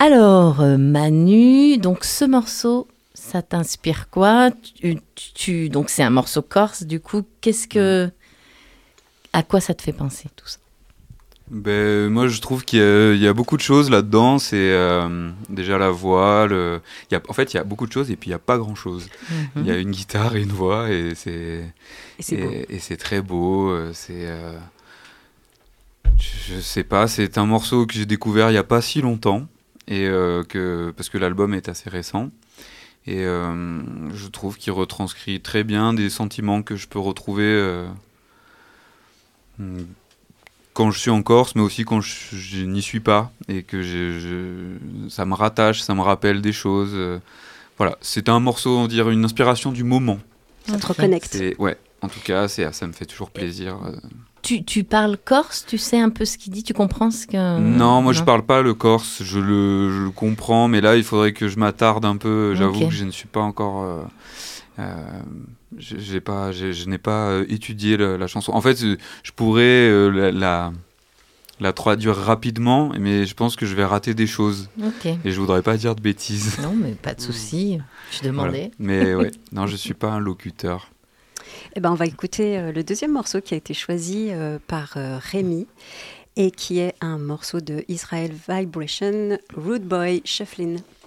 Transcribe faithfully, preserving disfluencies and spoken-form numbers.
Alors, euh, Manu, donc ce morceau, ça t'inspire quoi? tu, tu- Donc c'est un morceau corse, du coup, qu'est-ce que... À quoi ça te fait penser tout ça? Ben, moi, je trouve qu'il y a, il y a beaucoup de choses là-dedans. C'est euh, déjà la voix. Le... Il y a, en fait, il y a beaucoup de choses et puis il n'y a pas grand-chose. Il y a Mhm. une guitare et une voix et c'est, Et c'est beau. et, et c'est très beau. euh, C'est, euh, je, je sais pas, c'est un morceau que j'ai découvert il n'y a pas si longtemps et euh, que, parce que l'album est assez récent. Et euh, je trouve qu'il retranscrit très bien des sentiments que je peux retrouver euh, quand je suis en Corse, mais aussi quand je, je n'y suis pas et que je, je- ça me rattache, ça me rappelle des choses. euh, voilà, c'est un morceau, on dirait une inspiration du moment. Ça te Ok. reconnecte. C'est ouais, en tout cas, c'est ça me fait toujours plaisir. euh. Tu, tu parles corse, tu sais un peu ce qu'il dit, tu comprends ce que... Non, moi je Non. parle pas le corse, je le, je le comprends, mais là il faudrait que je m'attarde un peu. J'avoue Ok. que je ne suis pas encore. euh, euh, j'ai j'ai pas, j'ai- je n'ai pas euh, étudié la, la chanson. En fait, euh, je pourrais euh, la, la la traduire rapidement, mais je pense que je vais rater des choses. Ok. Et je voudrais pas dire de bêtises. Non, mais pas de souci. Je Voilà. demandais. Mais ouais, non, je suis pas un locuteur. Eh ben, on va écouter euh, le deuxième morceau qui a été choisi euh, par euh, Rémi et qui est un morceau de Israel Vibration, Rude Boy Shufflin'.